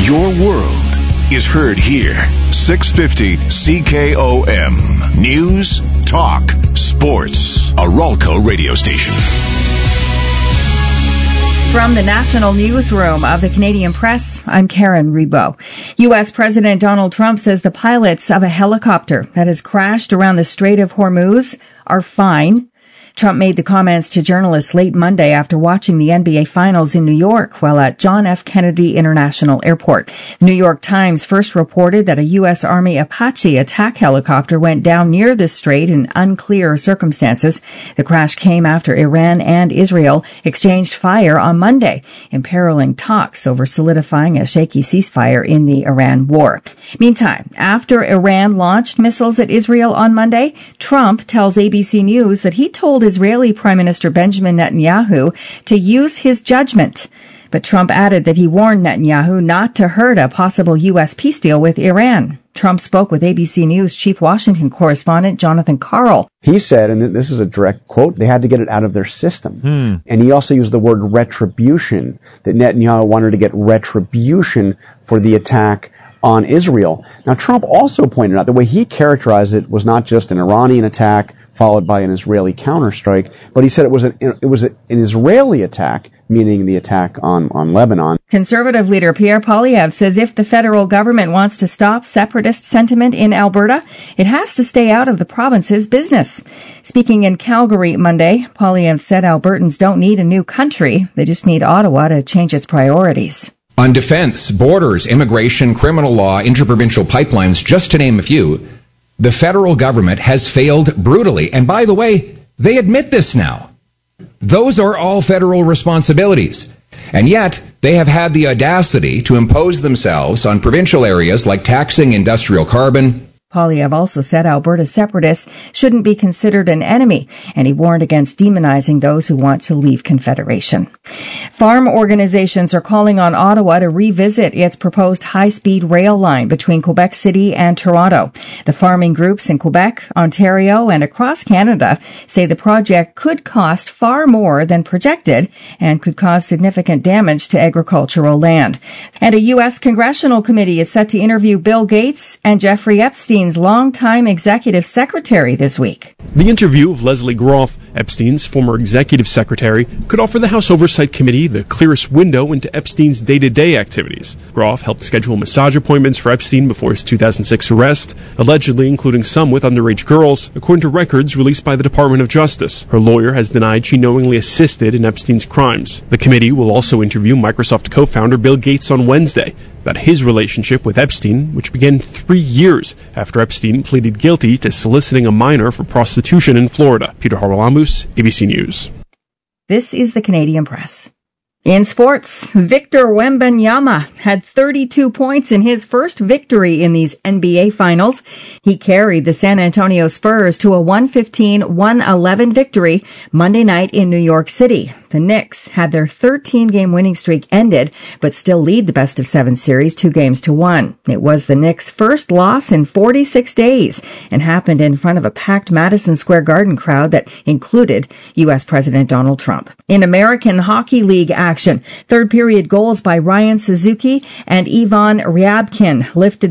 Your world is heard here. 650 CKOM. News, talk, sports. A Ralco radio station. From the National Newsroom of the Canadian Press, I'm Karen Rebo. U.S. President Donald Trump says the pilots of a helicopter that has crashed around the Strait of Hormuz are fine. Trump made the comments to journalists late Monday after watching the NBA Finals in New York while at John F. Kennedy International Airport. The New York Times first reported that a U.S. Army Apache attack helicopter went down near the strait in unclear circumstances. The crash came after Iran and Israel exchanged fire on Monday, imperiling talks over solidifying a shaky ceasefire in the Iran war. Meantime, after Iran launched missiles at Israel on Monday, Trump tells ABC News that he told Israeli Prime Minister Benjamin Netanyahu to use his judgment. But Trump added that he warned Netanyahu not to hurt a possible U.S. peace deal with Iran. Trump spoke with ABC News chief Washington correspondent Jonathan Karl. He said, and this is a direct quote, they had to get it out of their system. And he also used the word retribution, that Netanyahu wanted to get retribution for the attack on Israel. Now, Trump also pointed out the way he characterized it was not just an Iranian attack followed by an Israeli counterstrike, but he said it was an Israeli attack, meaning the attack on Lebanon. Conservative leader Pierre Poilievre says if the federal government wants to stop separatist sentiment in Alberta, it has to stay out of the province's business. Speaking in Calgary Monday, Poilievre said Albertans don't need a new country, they just need Ottawa to change its priorities. On defense, borders, immigration, criminal law, interprovincial pipelines, just to name a few, the federal government has failed brutally. And by the way, they admit this now. Those are all federal responsibilities. And yet, they have had the audacity to impose themselves on provincial areas like taxing industrial carbon. Poilievre also said Alberta separatists shouldn't be considered an enemy, and he warned against demonizing those who want to leave Confederation. Farm organizations are calling on Ottawa to revisit its proposed high-speed rail line between Quebec City and Toronto. The farming groups in Quebec, Ontario, and across Canada say the project could cost far more than projected and could cause significant damage to agricultural land. And a U.S. congressional committee is set to interview Bill Gates and Jeffrey Epstein's longtime executive secretary this week. The interview of Leslie Groff, Epstein's former executive secretary, could offer the House Oversight Committee the clearest window into Epstein's day-to-day activities. Groff helped schedule massage appointments for Epstein before his 2006 arrest, allegedly including some with underage girls, according to records released by the Department of Justice. Her lawyer has denied she knowingly assisted in Epstein's crimes. The committee will also interview Microsoft co-founder Bill Gates on Wednesday about his relationship with Epstein, which began 3 years after Epstein pleaded guilty to soliciting a minor for prostitution in Florida. Peter Haralamus, ABC News. This is the Canadian Press. In sports, Victor Wembanyama had 32 points in his first victory in these NBA Finals. He carried the San Antonio Spurs to a 115-111 victory Monday night in New York City. The Knicks had their 13-game winning streak ended, but still lead the best-of-7 series 2-1. It was the Knicks' first loss in 46 days and happened in front of a packed Madison Square Garden crowd that included U.S. President Donald Trump. In American Hockey League action, third-period goals by Ryan Suzuki and Ivan Ryabkin lifted